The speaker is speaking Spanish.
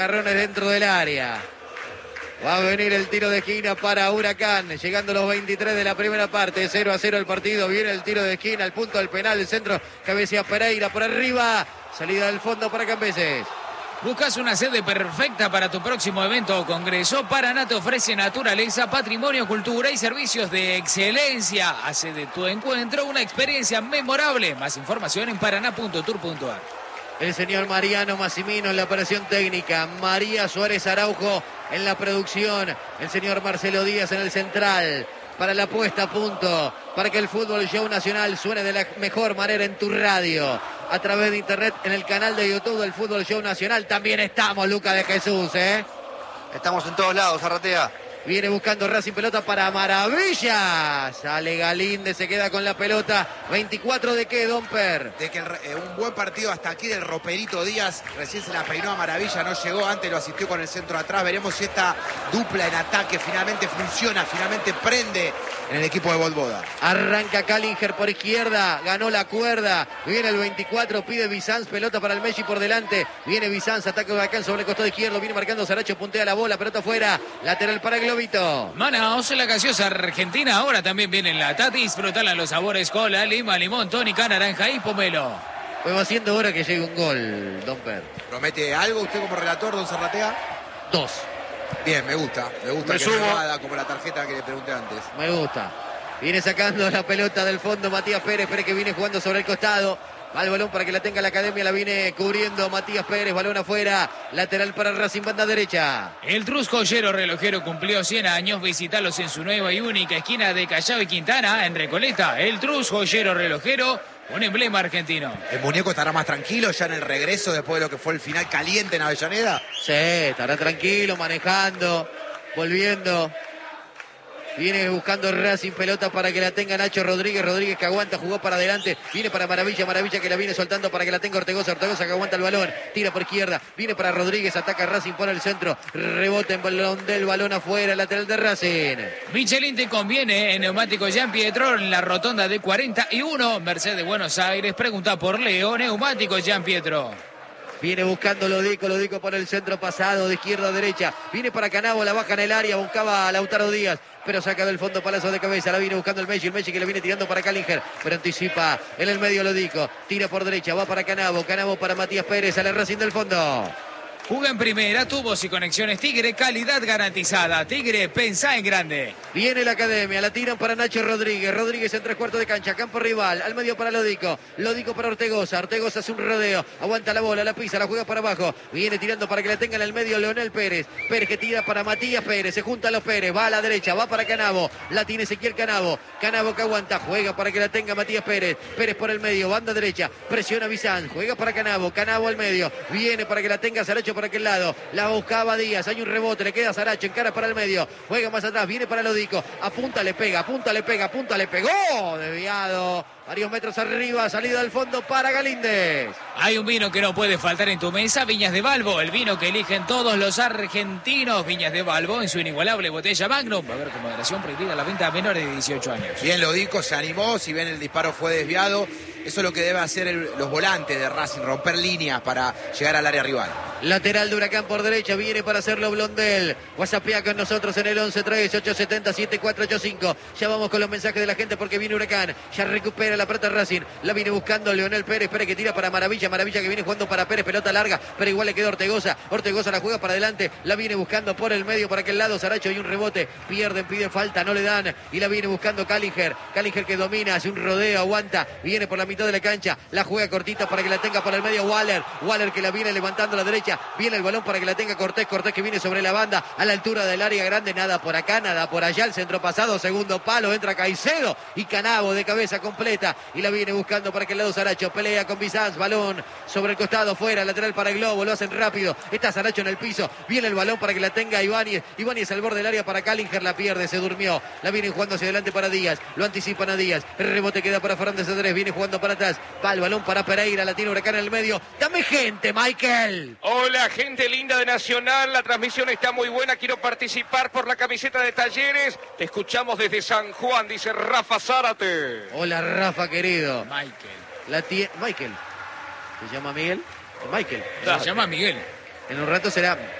Garrones dentro del área. Va a venir el tiro de esquina para Huracán. Llegando los 23 de la primera parte. 0-0 el partido. Viene el tiro de esquina. El punto del penal. El centro. Cabecea Pereira por arriba. Salida del fondo para Cambeses. ¿Buscas una sede perfecta para tu próximo evento o congreso? Paraná te ofrece naturaleza, patrimonio, cultura y servicios de excelencia. Hace de tu encuentro una experiencia memorable. Más información en paraná.tour.ar. El señor Mariano Massimino en la operación técnica. María Suárez Araujo en la producción. El señor Marcelo Díaz en el central. Para la puesta a punto. Para que el Fútbol Show Nacional suene de la mejor manera en tu radio. A través de internet en el canal de YouTube del Fútbol Show Nacional. También estamos, Lucas de Jesús, ¿eh? Estamos en todos lados, Arratea. Viene buscando Racing pelota para Maravilla. Sale Galíndez, se queda con la pelota. 24 de qué, Domper. De que un buen partido hasta aquí del Roperito Díaz. Recién se la peinó a Maravilla, no llegó antes, lo asistió con el centro atrás. Veremos si esta dupla en ataque finalmente funciona, finalmente prende en el equipo de Volvoda. Arranca Kallinger por izquierda, ganó la cuerda. Viene el 24, pide Bizanz, pelota para el Messi por delante. Viene Bizanz, ataque Huracán sobre el costado izquierdo. Viene marcando Saracho, puntea la bola, pelota afuera. Lateral para Globito. Manaos, la gaseosa argentina. Ahora también viene en la Tati. Disfrutala los sabores cola, lima, limón, tónica, naranja y pomelo. Pues va siendo hora que llegue un gol, Domper. ¿Promete algo usted como relator, don Zarratea? 2. Bien, me gusta que sumo. no haga como la tarjeta que le pregunté antes. Me gusta. Viene sacando la pelota del fondo Matías Pérez. Pérez que viene jugando sobre el costado. Va el balón para que la tenga la Academia. La viene cubriendo Matías Pérez. Balón afuera. Lateral para Racing, banda derecha. El Trus Joyero Relojero cumplió 100 años. Visítalos en su nueva y única esquina de Callao y Quintana, en Recoleta. El Trus Joyero Relojero, un emblema argentino. ¿El muñeco estará más tranquilo ya en el regreso después de lo que fue el final caliente en Avellaneda? Sí, estará tranquilo, manejando, volviendo. Viene buscando Racing, pelota para que la tenga Nacho Rodríguez. Rodríguez que aguanta, jugó para adelante. Viene para Maravilla, Maravilla que la viene soltando para que la tenga Ortegoza. Ortegoza que aguanta el balón, tira por izquierda. Viene para Rodríguez, ataca Racing por el centro. Rebota en balón del balón afuera, lateral de Racing. Michelin te conviene en Neumáticos Jean Pietro en la rotonda de 41. Mercedes Buenos Aires, pregunta por Leo. Neumáticos Jean Pietro. Viene buscando Lodico por el centro pasado, de izquierda a derecha. Viene para Canavo, la baja en el área, buscaba a Lautaro Díaz, pero saca del fondo palazo de cabeza. La viene buscando el Messi que le viene tirando para Kallinger, pero anticipa en el medio Lodico. Tira por derecha, va para Canavo para Matías Pérez, sale Racing del fondo. Juga en primera, tubos y conexiones Tigre, calidad garantizada. Tigre, pensá en grande. Viene la Academia, la tiran para Nacho Rodríguez. Rodríguez en 3/4 de cancha, campo rival, al medio para Lodico. Lodico para Ortegoza. Ortegoza hace un rodeo, aguanta la bola, la pisa, la juega para abajo. Viene tirando para que la tenga en el medio Leonel Pérez. Pérez que tira para Matías Pérez, se juntan los Pérez, va a la derecha, va para Canavo. La tiene Ezequiel Canavo. Canavo que aguanta, juega para que la tenga Matías Pérez. Pérez por el medio, banda derecha, presiona Bizán, juega para Canavo. Canavo al medio, viene para que la tenga Saracho por aquel lado. La buscaba Díaz, hay un rebote, le queda Saracho, encara para el medio, juega más atrás, viene para Lodico, apunta, le pega, le pegó, desviado, varios metros arriba, salida del fondo para Galíndez. Hay un vino que no puede faltar en tu mesa, Viñas de Balbo, el vino que eligen todos los argentinos. Viñas de Balbo en su inigualable botella Magnum. Va a haber con moderación prohibida la venta a menores de 18 años. Bien, Lodico se animó, si bien el disparo fue desviado. Eso es lo que debe hacer los volantes de Racing, romper líneas para llegar al área rival. Lateral de Huracán por derecha, viene para hacerlo Blondel. WhatsAppea con nosotros en el 11-3-870-7485. Ya vamos con los mensajes de la gente porque viene Huracán. Ya recupera la pelota Racing. La viene buscando Leonel Pérez. Pérez que tira para Maravilla. Maravilla que viene jugando para Pérez. Pelota larga, pero igual le queda Ortegoza. Ortegoza la juega para adelante. La viene buscando por el medio, para aquel lado. Saracho y un rebote. Pierden, pide falta, no le dan. Y la viene buscando Kallinger. Kallinger que domina, hace un rodeo, aguanta. Viene por la mitad de la cancha. La juega cortita para que la tenga por el medio Waller. Waller que la viene levantando a la derecha. Viene el balón para que la tenga Cortés. Cortés que viene sobre la banda a la altura del área grande. Nada por acá, nada por allá. El centro pasado, segundo palo. Entra Caicedo y Canavo de cabeza completa. Y la viene buscando para que el lado Saracho. Pelea con Bizanz. Balón sobre el costado, fuera. Lateral para el Globo. Lo hacen rápido. Está Saracho en el piso. Viene el balón para que la tenga Ibáñez. Ibáñez al borde del área para Kallinger. La pierde, se durmió. La viene jugando hacia adelante para Díaz. Lo anticipan a Díaz. El rebote queda para Fernández Andrés. Viene jugando para atrás. Va el balón para Pereira. La tiene Huracán en el medio. Dame gente, Michael. Hola, gente linda de Nacional. La transmisión está muy buena. Quiero participar por la camiseta de Talleres. Te escuchamos desde San Juan, dice Rafa Zárate. Hola, Rafa, querido. Michael. Michael. ¿Se llama Miguel? Michael. Se llama Miguel. En un rato será